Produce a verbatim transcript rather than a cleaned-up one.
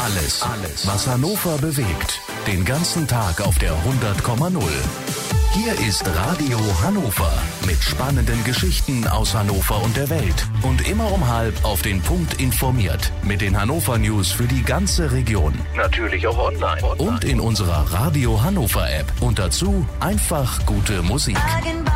Alles, alles, was Hannover bewegt. Den ganzen Tag auf der hundert Komma null. Hier ist Radio Hannover mit spannenden Geschichten aus Hannover und der Welt. Und immer um halb auf den Punkt informiert. Mit den Hannover News für die ganze Region. Natürlich auch online. Und in unserer Radio Hannover App. Und dazu einfach gute Musik.